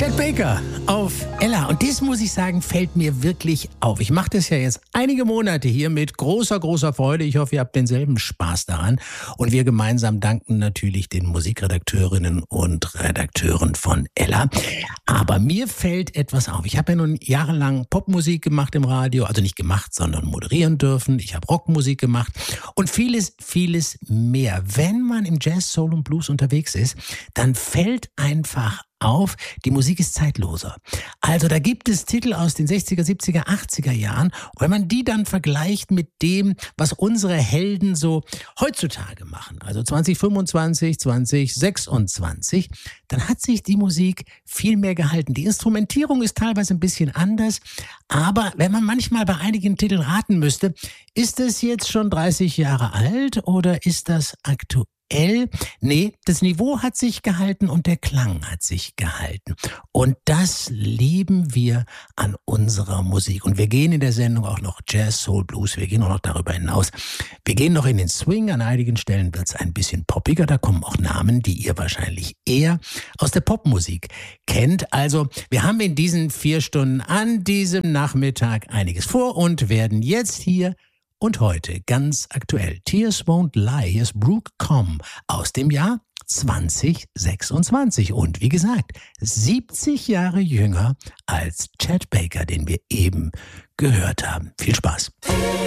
Chet Baker auf Ella. Und das, muss ich sagen, fällt mir wirklich auf. Ich mache das ja jetzt einige Monate hier mit großer, großer Freude. Ich hoffe, ihr habt denselben Spaß daran. Und wir gemeinsam danken natürlich den Musikredakteurinnen und Redakteuren von Ella. Aber mir fällt etwas auf. Ich habe ja nun jahrelang Popmusik gemacht im Radio. Also nicht gemacht, sondern moderieren dürfen. Ich habe Rockmusik gemacht und vieles, vieles mehr. Wenn man im Jazz, Soul und Blues unterwegs ist, dann fällt einfach auf, die Musik ist zeitloser. Also da gibt es Titel aus den 60er, 70er, 80er Jahren. Und wenn man die dann vergleicht mit dem, was unsere Helden so heutzutage machen, also 2025, 2026, dann hat sich die Musik viel mehr gehalten. Die Instrumentierung ist teilweise ein bisschen anders, aber wenn man manchmal bei einigen Titeln raten müsste, ist das jetzt schon 30 Jahre alt oder ist das aktuell? Nee, das Niveau hat sich gehalten und der Klang hat sich gehalten. Und das lieben wir an unserer Musik. Und wir gehen in der Sendung auch noch Jazz, Soul, Blues. Wir gehen auch noch darüber hinaus. Wir gehen noch in den Swing. An einigen Stellen wird es ein bisschen poppiger. Da kommen auch Namen, die ihr wahrscheinlich eher aus der Popmusik kennt. Also wir haben in diesen 4 Stunden an diesem Nachmittag einiges vor und werden jetzt hier und heute ganz aktuell Tears Won't Lie, hier ist Brooke Comm aus dem Jahr 2026 und wie gesagt 70 Jahre jünger als Chet Baker, den wir eben gehört haben. Viel Spaß.